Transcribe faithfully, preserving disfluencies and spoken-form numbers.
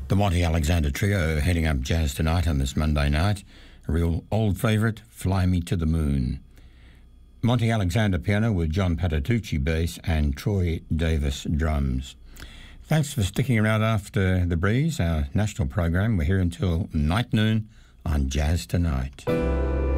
The Monty Alexander Trio heading up jazz tonight on this Monday night. A real old favourite, Fly Me to the Moon. Monty Alexander piano with John Patitucci bass and Troy Davis drums. Thanks for sticking around after The Breeze, our national program. We're here until night noon on Jazz Tonight.